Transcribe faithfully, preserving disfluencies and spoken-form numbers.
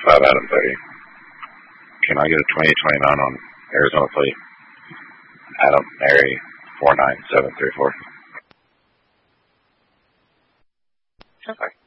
five Adam thirty. Can I get a twenty-eight twenty-nine on Arizona plate? Adam Mary four nine seven three four. Okay.